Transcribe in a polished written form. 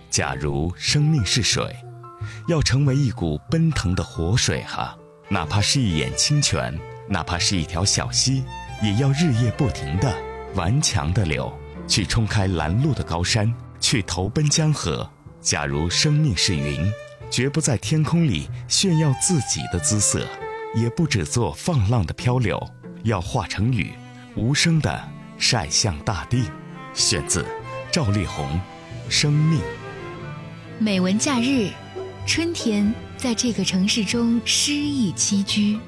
假如生命是水，要成为一股奔腾的活水哪怕是一眼清泉，哪怕是一条小溪，也要日夜不停地顽强地流，去冲开拦路的高山，去投奔江河。假如生命是云，绝不在天空里炫耀自己的姿色，也不只做放浪的漂流，要化成雨，无声地晒向大地。选自赵丽宏《生命》。 美文假日，春天在这个城市中诗意栖居。